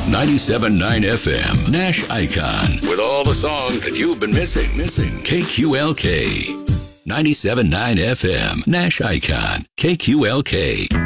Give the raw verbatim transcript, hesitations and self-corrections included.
ninety-seven point nine F M, Nash Icon, with all the songs that you've been missing. Missing. K Q L K, ninety-seven point nine F M, Nash Icon, K Q L K.